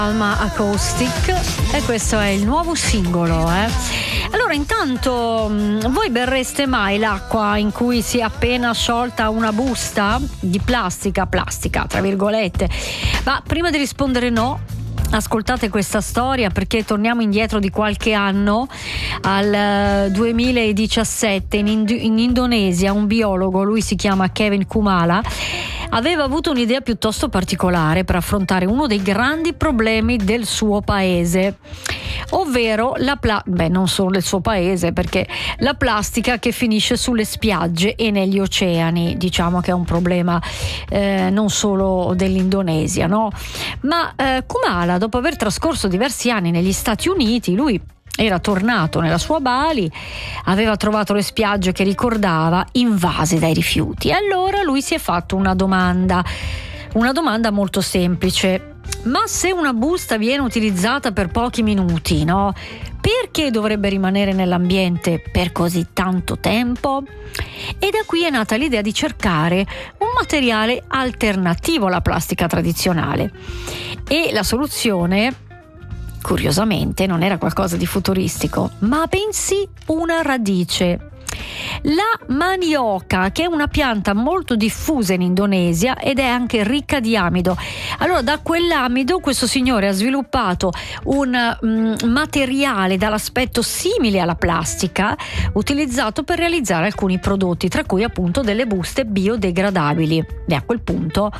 Alma Acoustic, e questo è il nuovo singolo. Allora, intanto voi berreste mai l'acqua in cui si è appena sciolta una busta di plastica tra virgolette? Ma prima di rispondere no, ascoltate questa storia, perché torniamo indietro di qualche anno al 2017 in Indonesia. Un biologo, lui si chiama Kevin Kumala, aveva avuto un'idea piuttosto particolare per affrontare uno dei grandi problemi del suo paese, ovvero non solo del suo paese, perché la plastica che finisce sulle spiagge e negli oceani. Diciamo che è un problema non solo dell'Indonesia, no? Ma Kumala, dopo aver trascorso diversi anni negli Stati Uniti, lui era tornato nella sua Bali, aveva trovato le spiagge che ricordava invase dai rifiuti. E allora lui si è fatto una domanda molto semplice: ma se una busta viene utilizzata per pochi minuti, no? Perché dovrebbe rimanere nell'ambiente per così tanto tempo? E da qui è nata l'idea di cercare un materiale alternativo alla plastica tradizionale. E la soluzione, curiosamente, non era qualcosa di futuristico, ma bensì una radice. La manioca, che è una pianta molto diffusa in Indonesia ed è anche ricca di amido. Allora, da quell'amido questo signore ha sviluppato un materiale dall'aspetto simile alla plastica, utilizzato per realizzare alcuni prodotti, tra cui appunto delle buste biodegradabili. E a quel punto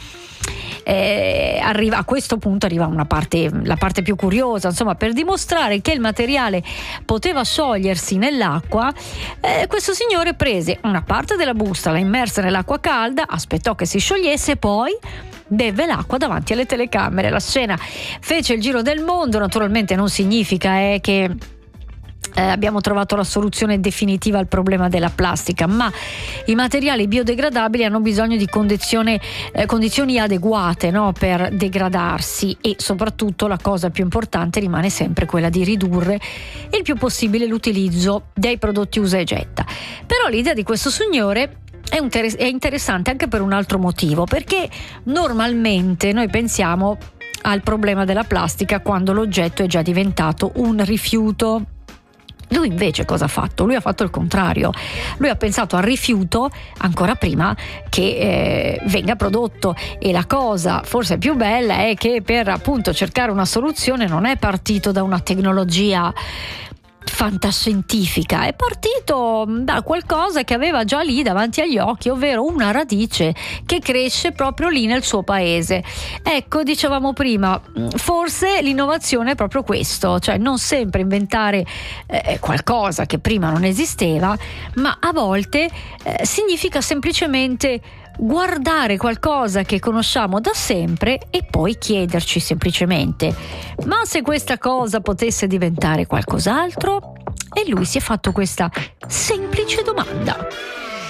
a questo punto arriva la parte più curiosa, insomma, per dimostrare che il materiale poteva sciogliersi nell'acqua. Questo signore prese una parte della busta, la immerse nell'acqua calda, aspettò che si sciogliesse e poi beve l'acqua davanti alle telecamere. La scena fece il giro del mondo. Naturalmente non significa che abbiamo trovato la soluzione definitiva al problema della plastica, ma i materiali biodegradabili hanno bisogno di condizioni adeguate, no, per degradarsi, e soprattutto la cosa più importante rimane sempre quella di ridurre il più possibile l'utilizzo dei prodotti usa e getta. Però l'idea di questo signore è interessante anche per un altro motivo, perché normalmente noi pensiamo al problema della plastica quando l'oggetto è già diventato un rifiuto. Lui invece cosa ha fatto? Lui ha fatto il contrario. Lui ha pensato al rifiuto ancora prima che venga prodotto, e la cosa forse più bella è che per appunto cercare una soluzione non è partito da una tecnologia fantascientifica, è partito da qualcosa che aveva già lì davanti agli occhi, ovvero una radice che cresce proprio lì nel suo paese. Ecco, dicevamo prima, forse l'innovazione è proprio questo, cioè non sempre inventare qualcosa che prima non esisteva, ma a volte significa semplicemente guardare qualcosa che conosciamo da sempre e poi chiederci semplicemente: ma se questa cosa potesse diventare qualcos'altro? E lui si è fatto questa semplice domanda.